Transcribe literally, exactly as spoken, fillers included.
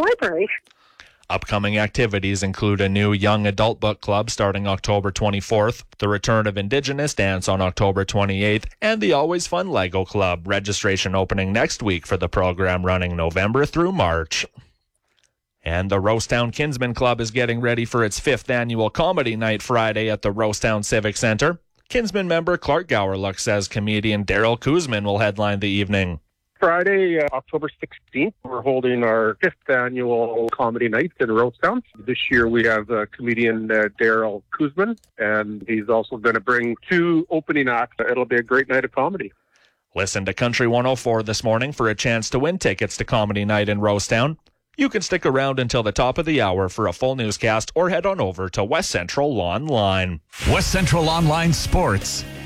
library. Upcoming activities include a new young adult book club starting October twenty-fourth, the return of Indigenous dance on October twenty-eighth, and the Always Fun Lego Club. Registration opening next week for the program running November through March. And the Rosetown Kinsman Club is getting ready for its fifth annual Comedy Night Friday at the Rosetown Civic Center. Kinsman member Clark Gowerluck says comedian Daryl Kuzman will headline the evening. Friday, uh, October sixteenth, we're holding our fifth annual Comedy Night in Rosetown. This year we have uh, comedian uh, Daryl Kuzman, and he's also going to bring two opening acts. It'll be a great night of comedy. Listen to Country one oh four this morning for a chance to win tickets to Comedy Night in Rosetown. You can stick around until the top of the hour for a full newscast or head on over to West Central Online. West Central Online Sports.